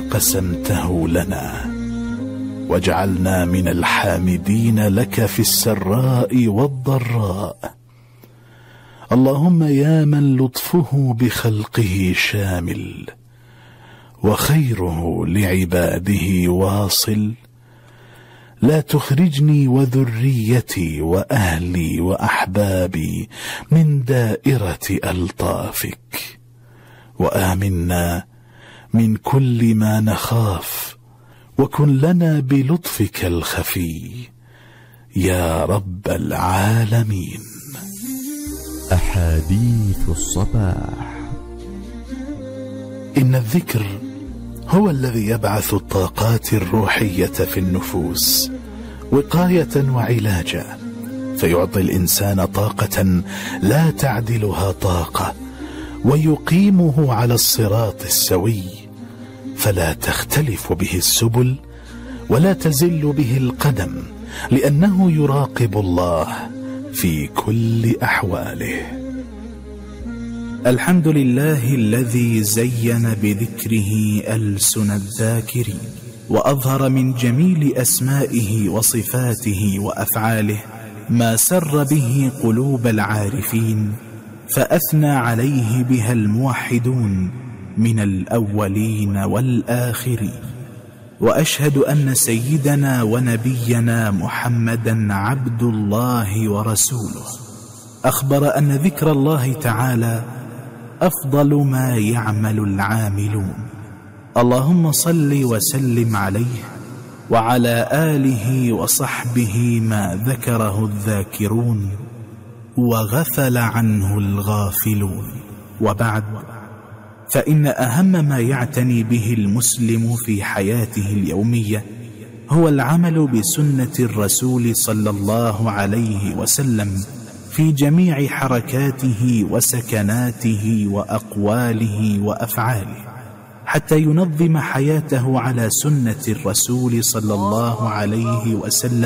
قسمته لنا، واجعلنا من الحامدين لك في السراء والضراء. اللهم يا من لطفه بخلقه شامل وخيره لعباده واصل، لا تخرجني وذريتي وأهلي وأحبابي من دائرة ألطافك، وآمنا من كل ما نخاف، وكن لنا بلطفك الخفي يا رب العالمين. أحاديث الصباح. إن الذكر هو الذي يبعث الطاقات الروحية في النفوس وقاية وعلاجا، فيعطي الإنسان طاقة لا تعدلها طاقة، ويقيمه على الصراط السوي، فلا تختلف به السبل ولا تزل به القدم، لأنه يراقب الله في كل أحواله. الحمد لله الذي زين بذكره ألسن الذاكرين، وأظهر من جميل أسمائه وصفاته وأفعاله ما سر به قلوب العارفين، فأثنى عليه بها الموحدون من الأولين والآخرين. وأشهد أن سيدنا ونبينا محمدا عبد الله ورسوله، أخبر أن ذكر الله تعالى أفضل ما يعمل العاملون. اللهم صل وسلم عليه وعلى آله وصحبه ما ذكره الذاكرون وغفل عنه الغافلون. وبعد، فإن أهم ما يعتني به المسلم في حياته اليومية هو العمل بسنة الرسول صلى الله عليه وسلم في جميع حركاته وسكناته وأقواله وأفعاله، حتى ينظم حياته على سنة الرسول صلى الله عليه وسلم